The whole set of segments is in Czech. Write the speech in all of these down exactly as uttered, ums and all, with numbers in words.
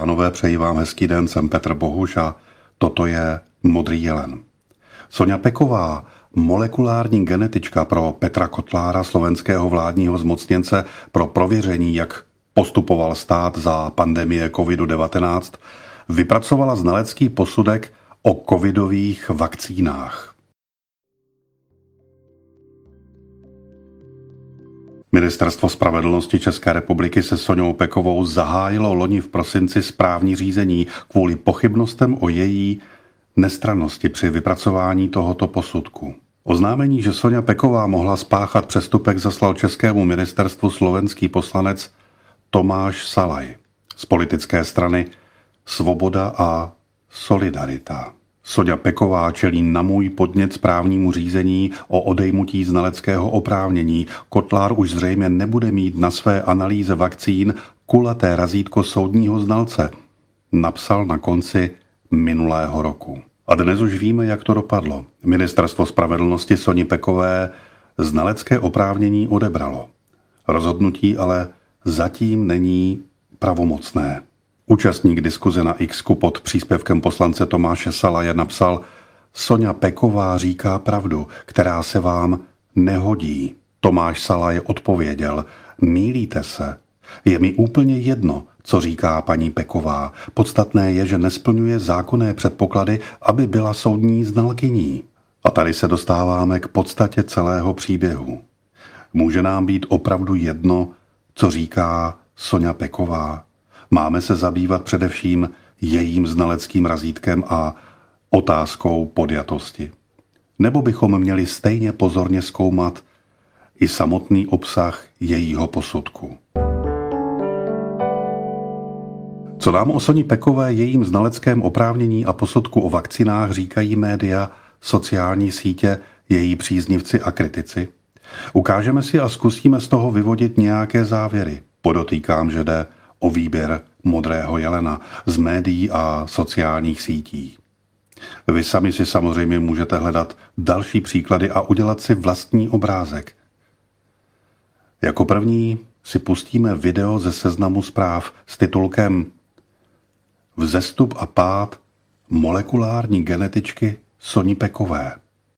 Pánové, přeji vám hezký den, jsem Petr Bohuš a toto je Modrý jelen. Soňa Peková, molekulární genetička pro Petra Kotlára, slovenského vládního zmocněnce pro prověření, jak postupoval stát za pandemie kovidu devatenáct, vypracovala znalecký posudek o covidových vakcínách. Ministerstvo spravedlnosti České republiky se Soňou Pekovou zahájilo loni v prosinci správní řízení kvůli pochybnostem o její nestrannosti při vypracování tohoto posudku. Oznámení, že Soňa Peková mohla spáchat přestupek, zaslal českému ministerstvu slovenský poslanec Tomáš Salaj z politické strany Svoboda a Solidarita. Soňa Peková čelí na můj podnět správnímu řízení o odejmutí znaleckého oprávnění. Kotlár už zřejmě nebude mít na své analýze vakcín kulaté razítko soudního znalce, napsal na konci minulého roku. A dnes už víme, jak to dopadlo. Ministerstvo spravedlnosti Soni Pekové znalecké oprávnění odebralo. Rozhodnutí ale zatím není pravomocné. Účastník diskuze na X-ku pod příspěvkem poslance Tomáše Salaje napsal: Soňa Peková říká pravdu, která se vám nehodí. Tomáš Salaj odpověděl: mýlíte se. Je mi úplně jedno, co říká paní Peková. Podstatné je, že nesplňuje zákonné předpoklady, aby byla soudní znalkyní. A tady se dostáváme k podstatě celého příběhu. Může nám být opravdu jedno, co říká Soňa Peková. Máme se zabývat především jejím znaleckým razítkem a otázkou podjatosti. Nebo bychom měli stejně pozorně zkoumat i samotný obsah jejího posudku. Co nám o Soni Pekové, jejím znaleckém oprávnění a posudku o vakcinách říkají média, sociální sítě, její příznivci a kritici? Ukážeme si a zkusíme z toho vyvodit nějaké závěry. Podotýkám, že jde o výběr Modrého jelena z médií a sociálních sítí. Vy sami si samozřejmě můžete hledat další příklady a udělat si vlastní obrázek. Jako první si pustíme video ze Seznamu zpráv s titulkem Vzestup a pád molekulární genetičky Soni Pekové.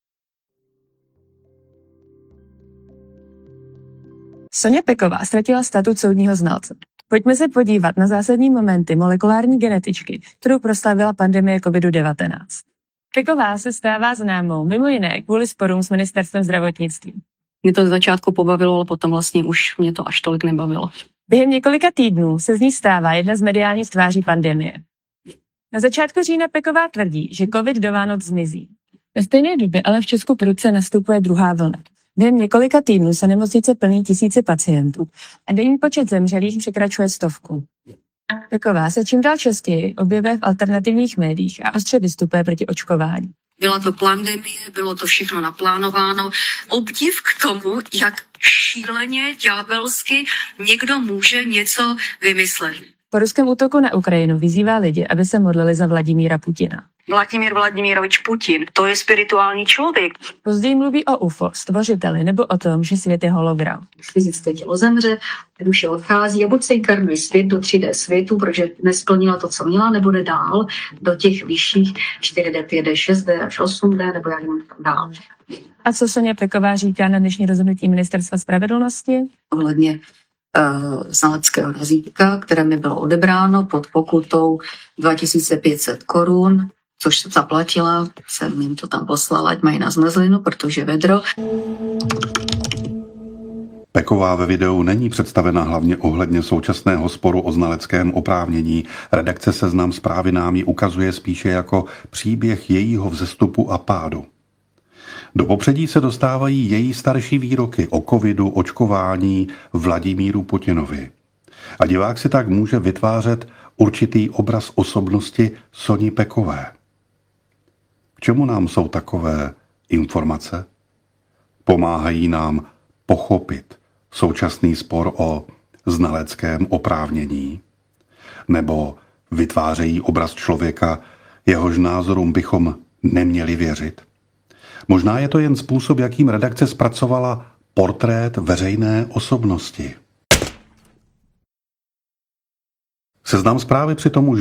Soňa Peková ztratila statut soudního znalce. Pojďme se podívat na zásadní momenty molekulární genetičky, kterou proslavila pandemie kovidu devatenáct. Peková se stává známou mimo jiné kvůli sporům s ministerstvem zdravotnictví. Mě to z začátku pobavilo, ale potom vlastně už mě to až tolik nebavilo. Během několika týdnů se z ní stává jedna z mediálních tváří pandemie. Na začátku října Peková tvrdí, že covid do Vánoc zmizí. Ve stejné době ale v Česku prudce nastupuje druhá vlna. Během několika týdnů se nemocnice plní tisíce pacientů a denní počet zemřelých překračuje stovku. Peková se čím dál častěji objevuje v alternativních médiích a ostře vystupuje proti očkování. Byla to pandemie, bylo to všechno naplánováno. Obdiv k tomu, jak šíleně, ďábelsky někdo může něco vymyslet. Po ruském útoku na Ukrajinu vyzývá lidi, aby se modlili za Vladimíra Putina. Vladimír Vladimirovič Putin, to je spirituální člověk. Později mluví o U F O, stvořiteli, nebo o tom, že svět je hologram. Fyzické tělo zemře, duše odchází a buď se inkarnuje svět do tři dé světu, protože nesplnila to, co měla, nebo jde dál do těch vyšších čtyři dé, pět dé, šest dé až osm dé, nebo jak tam dál. A co Soňa Peková říká na dnešní rozhodnutí Ministerstva spravedlnosti? Ohledně uh, znaleckého razítka, které mi bylo odebráno pod pokutou dva tisíce pět set korun, což jsem zaplatila, jsem jim to tam poslala, ať mají na zmrzlinu, protože vedro. Peková ve videu není představena hlavně ohledně současného sporu o znaleckém oprávnění. Redakce Seznam zprávy nám ji ukazuje spíše jako příběh jejího vzestupu a pádu. Do popředí se dostávají její starší výroky o covidu, očkování, Vladimíru Putinovi. A divák si tak může vytvářet určitý obraz osobnosti Soni Pekové. K čemu nám jsou takové informace? Pomáhají nám pochopit současný spor o znaleckém oprávnění? Nebo vytvářejí obraz člověka, jehož názorům bychom neměli věřit? Možná je to jen způsob, jakým redakce zpracovala portrét veřejné osobnosti. Seznam zprávy přitom už